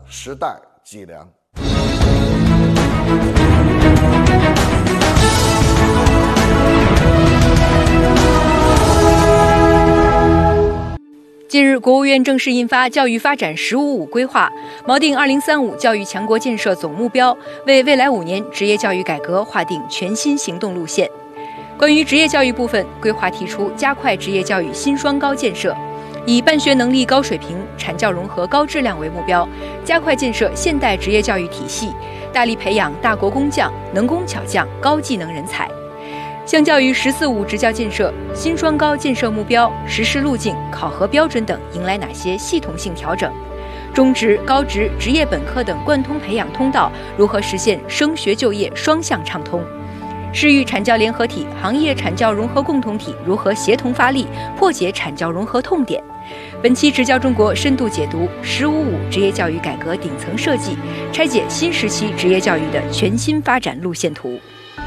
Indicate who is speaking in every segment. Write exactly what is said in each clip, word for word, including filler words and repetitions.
Speaker 1: 时代脊梁。
Speaker 2: 近日，国务院正式印发《教育发展“十五五”规划》，锚定二零三五教育强国建设总目标，为未来五年职业教育改革划定全新行动路线。关于职业教育部分，规划提出加快职业教育新双高建设，以办学能力高水平、产教融合高质量为目标，加快建设现代职业教育体系，大力培养大国工匠、能工巧匠、高技能人才。相较于“十四五”职教建设，新双高建设目标、实施路径、考核标准等迎来哪些系统性调整？中职、高职、职业本科等贯通培养通道如何实现升学就业双向畅通？市域产教联合体、行业产教融合共同体如何协同发力，破解产教融合痛点？本期职教中国深度解读“十五五”职业教育改革顶层设计，拆解新时期职业教育的全新发展路线图。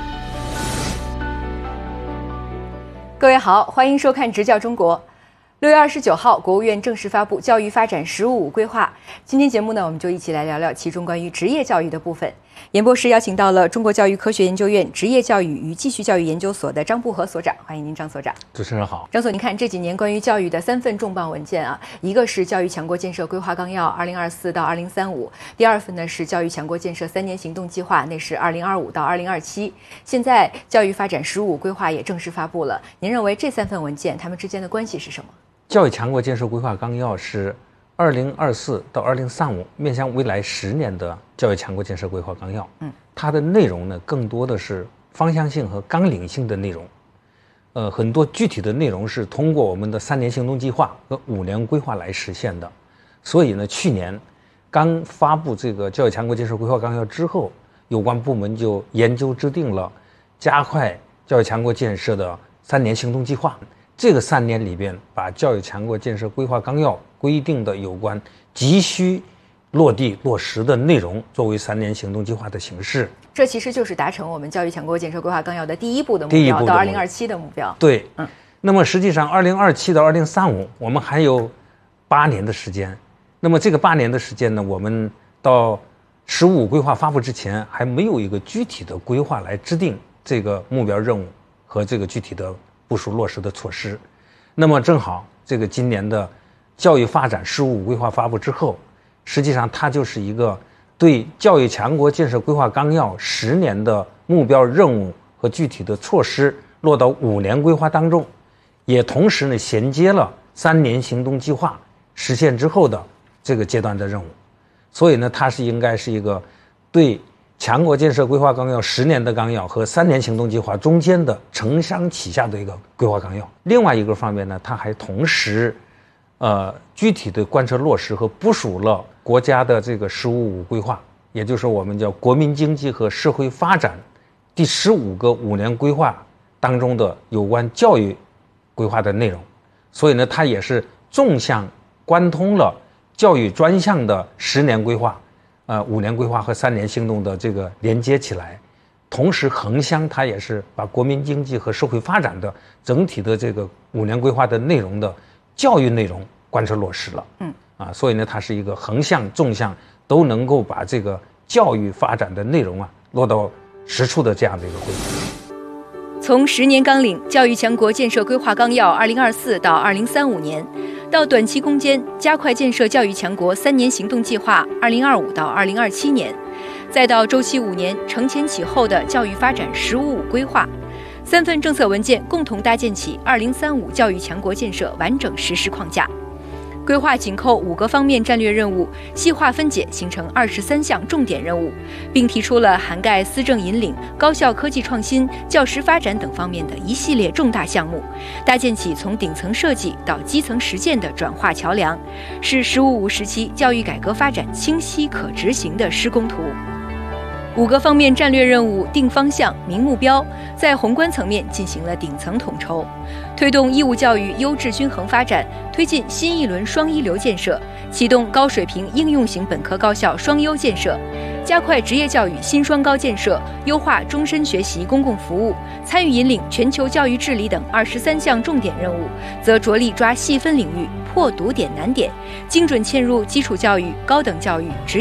Speaker 2: 各位好，欢迎收看《职教中国》。六月二十九号，国务院正式发布《教育发展“十五五”规划》。今天节目呢，我们就一起来聊聊其中关于职业教育的部分。演播室邀请到了中国教育科学研究院职业教育与继续教育研究所的张步和所长，欢迎您，张所长。
Speaker 3: 主持人好。
Speaker 2: 张所，您看这几年关于教育的三份重磅文件啊，一个是《教育强国建设规划纲要（二零二四到二零三五）》，第二份呢是《教育强国建设三年行动计划》，那是二零二五到二零二七。现在《教育发展“十五五”规划》也正式发布了。您认为这三份文件它们之间的关系是什么？
Speaker 3: 教育强国建设规划纲要是二零二四到二零三五面向未来十年的教育强国建设规划纲要。嗯，它的内容呢，更多的是方向性和纲领性的内容。呃，很多具体的内容是通过我们的三年行动计划和五年规划来实现的。所以呢，去年刚发布这个教育强国建设规划纲要之后，有关部门就研究制定了加快教育强国建设的三年行动计划。这个三年里边，把教育强国建设规划纲要规定的有关急需落地落实的内容，作为三年行动计划的形式。
Speaker 2: 这其实就是达成我们教育强国建设规划纲要的第一步的目标，到二零二七的目标。
Speaker 3: 对，嗯。那么实际上，二零二七到二零三五，我们还有八年的时间。那么这个八年的时间呢，我们到“十五五”规划发布之前，还没有一个具体的规划来制定这个目标任务和这个具体的部署落实的措施。那么正好这个今年的教育发展“十五五”规划发布之后，实际上它就是一个对教育强国建设规划纲要十年的目标任务和具体的措施落到五年规划当中，也同时呢衔接了三年行动计划实现之后的这个阶段的任务。所以呢，它是应该是一个对强国建设规划纲要十年的纲要和三年行动计划中间的承上启下的一个规划纲要。另外一个方面呢，它还同时呃具体的贯彻落实和部署了国家的这个“十五五”规划，也就是我们叫国民经济和社会发展第十五个五年规划当中的有关教育规划的内容。所以呢，它也是纵向贯通了教育专项的十年规划呃，五年规划和三年行动的这个连接起来，同时横向它也是把国民经济和社会发展的整体的这个五年规划的内容的教育内容贯彻落实了。嗯，啊，所以呢，它是一个横向、纵向都能够把这个教育发展的内容啊落到实处的这样的一个规划。
Speaker 2: 从十年纲领《教育强国建设规划纲要（二零二四到二零三五年）》到短期攻坚加快建设教育强国三年行动计划（二零二五到二零二七年），再到周期五年承前启后的教育发展“十五五”规划，三份政策文件共同搭建起二零三五教育强国建设完整实施框架。规划紧扣五个方面战略任务，细化分解形成二十三项重点任务，并提出了涵盖思政引领、高校科技创新、教师发展等方面的一系列重大项目，搭建起从顶层设计到基层实践的转化桥梁，是“十五五”时期教育改革发展清晰可执行的施工图。五个方面战略任务定方向、明目标，在宏观层面进行了顶层统筹，推动义务教育优质均衡发展，推进新一轮双一流建设，启动高水平应用型本科高校双优建设，加快职业教育新双高建设，优化终身学习公共服务，参与引领全球教育治理等二十三项重点任务，则着力抓细分领域，破堵点难点，精准嵌入基础教育、高等教育、职